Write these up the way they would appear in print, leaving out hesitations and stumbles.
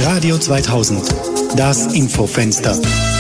Radio 2000, das Infofenster.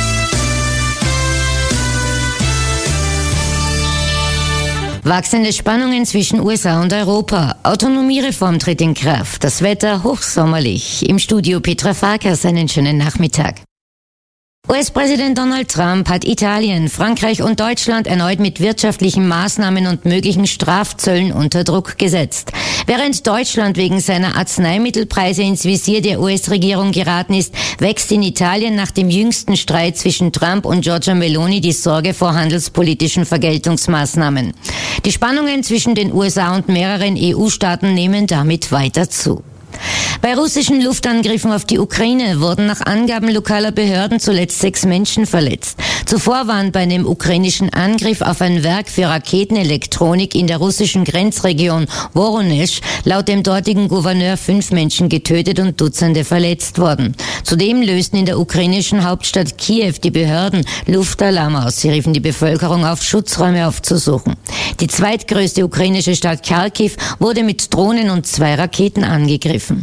Wachsende Spannungen zwischen USA und Europa. Autonomiereform tritt in Kraft. Das Wetter hochsommerlich. Im Studio Petra Farkas, einen schönen Nachmittag. US-Präsident Donald Trump hat Italien, Frankreich und Deutschland erneut mit wirtschaftlichen Maßnahmen und möglichen Strafzöllen unter Druck gesetzt. Während Deutschland wegen seiner Arzneimittelpreise ins Visier der US-Regierung geraten ist, wächst in Italien nach dem jüngsten Streit zwischen Trump und Giorgia Meloni die Sorge vor handelspolitischen Vergeltungsmaßnahmen. Die Spannungen zwischen den USA und mehreren EU-Staaten nehmen damit weiter zu. Bei russischen Luftangriffen auf die Ukraine wurden nach Angaben lokaler Behörden zuletzt 6 Menschen verletzt. Zuvor waren bei einem ukrainischen Angriff auf ein Werk für Raketenelektronik in der russischen Grenzregion Woronesch laut dem dortigen Gouverneur 5 Menschen getötet und Dutzende verletzt worden. Zudem lösten in der ukrainischen Hauptstadt Kiew die Behörden Luftalarm aus. Sie riefen die Bevölkerung auf, Schutzräume aufzusuchen. Die zweitgrößte ukrainische Stadt Kharkiv wurde mit Drohnen und 2 Raketen angegriffen.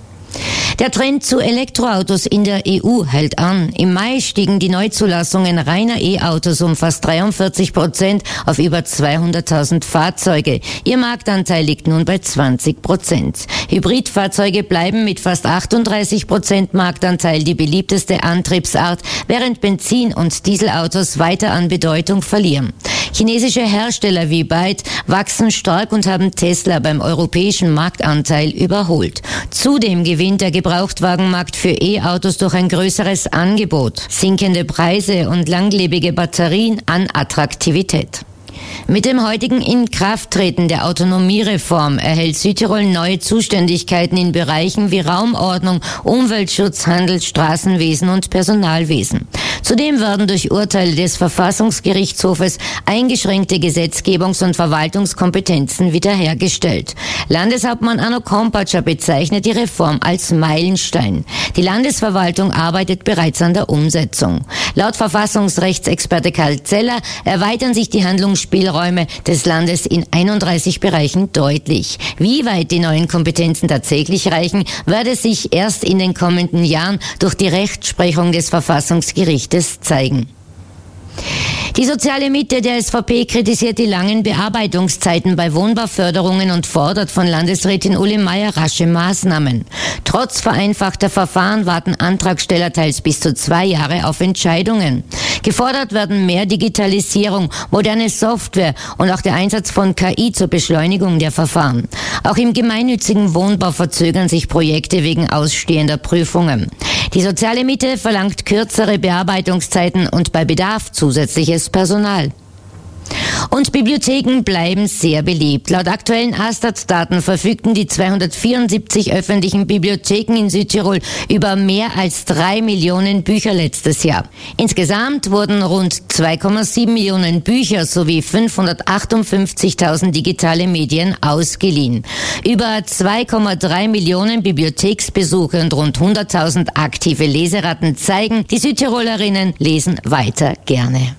Der Trend zu Elektroautos in der EU hält an. Im Mai stiegen die Neuzulassungen reiner E-Autos um fast 43% auf über 200.000 Fahrzeuge. Ihr Marktanteil liegt nun bei 20%. Hybridfahrzeuge bleiben mit fast 38% Marktanteil die beliebteste Antriebsart, während Benzin- und Dieselautos weiter an Bedeutung verlieren. Chinesische Hersteller wie BYD wachsen stark und haben Tesla beim europäischen Marktanteil überholt. Zudem gewinnt der Gebrauchtwagenmarkt für E-Autos durch ein größeres Angebot, sinkende Preise und langlebige Batterien an Attraktivität. Mit dem heutigen Inkrafttreten der Autonomiereform erhält Südtirol neue Zuständigkeiten in Bereichen wie Raumordnung, Umweltschutz, Handel, Straßenwesen und Personalwesen. Zudem werden durch Urteile des Verfassungsgerichtshofes eingeschränkte Gesetzgebungs- und Verwaltungskompetenzen wiederhergestellt. Landeshauptmann Anno Kompatscher bezeichnet die Reform als Meilenstein. Die Landesverwaltung arbeitet bereits an der Umsetzung. Laut Verfassungsrechtsexperte Karl Zeller erweitern sich die Handlungsspielräume des Landes in 31 Bereichen deutlich. Wie weit die neuen Kompetenzen tatsächlich reichen, werde sich erst in den kommenden Jahren durch die Rechtsprechung des Verfassungsgerichtes zeigen. Die soziale Mitte der SVP kritisiert die langen Bearbeitungszeiten bei Wohnbauförderungen und fordert von Landesrätin Uli Meier rasche Maßnahmen. Trotz vereinfachter Verfahren warten Antragsteller teils bis zu 2 Jahre auf Entscheidungen. Gefordert werden mehr Digitalisierung, moderne Software und auch der Einsatz von KI zur Beschleunigung der Verfahren. Auch im gemeinnützigen Wohnbau verzögern sich Projekte wegen ausstehender Prüfungen. Die soziale Mitte verlangt kürzere Bearbeitungszeiten und bei Bedarf zusätzliches Personal. Und Bibliotheken bleiben sehr beliebt. Laut aktuellen Astat-Daten verfügten die 274 öffentlichen Bibliotheken in Südtirol über mehr als 3 Millionen Bücher letztes Jahr. Insgesamt wurden rund 2,7 Millionen Bücher sowie 558.000 digitale Medien ausgeliehen. Über 2,3 Millionen Bibliotheksbesuche und rund 100.000 aktive Leseraten zeigen, die Südtirolerinnen lesen weiter gerne.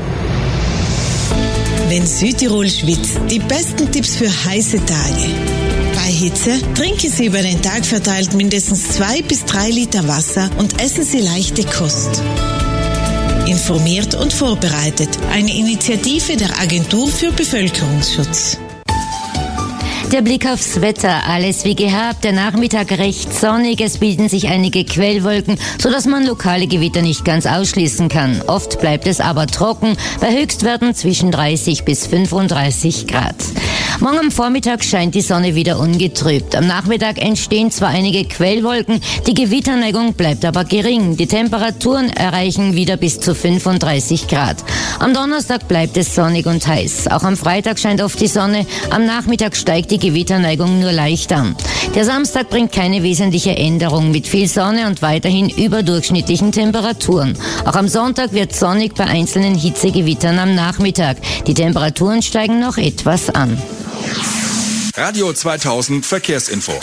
Wenn Südtirol schwitzt, die besten Tipps für heiße Tage. Bei Hitze trinken Sie über den Tag verteilt mindestens 2 bis 3 Liter Wasser und essen Sie leichte Kost. Informiert und vorbereitet. Eine Initiative der Agentur für Bevölkerungsschutz. Der Blick aufs Wetter, alles wie gehabt, der Nachmittag recht sonnig, es bilden sich einige Quellwolken, sodass man lokale Gewitter nicht ganz ausschließen kann. Oft bleibt es aber trocken, bei Höchstwerten zwischen 30 bis 35 Grad. Morgen am Vormittag scheint die Sonne wieder ungetrübt. Am Nachmittag entstehen zwar einige Quellwolken, die Gewitterneigung bleibt aber gering. Die Temperaturen erreichen wieder bis zu 35 Grad. Am Donnerstag bleibt es sonnig und heiß. Auch am Freitag scheint oft die Sonne, am Nachmittag steigt die Gewitterneigung nur leicht an. Der Samstag bringt keine wesentliche Änderung mit viel Sonne und weiterhin überdurchschnittlichen Temperaturen. Auch am Sonntag wird sonnig bei einzelnen Hitzegewittern am Nachmittag. Die Temperaturen steigen noch etwas an. Radio 2000 Verkehrsinfo.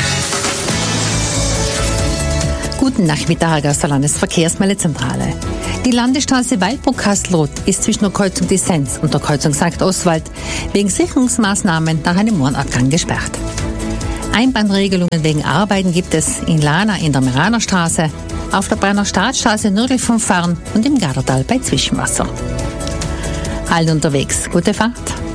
Guten Nachmittag aus der Landesverkehrsmeldezentrale. Die Landesstraße Waldburg-Kastelroth ist zwischen der Kreuzung Disenz und der Kreuzung St. Oswald wegen Sicherungsmaßnahmen nach einem Mondabgang gesperrt. Einbahnregelungen wegen Arbeiten gibt es in Lana in der Meranerstraße, auf der Brenner Staatsstraße nördlich vom Farn und im Gardertal bei Zwischenwasser. Allen unterwegs, gute Fahrt!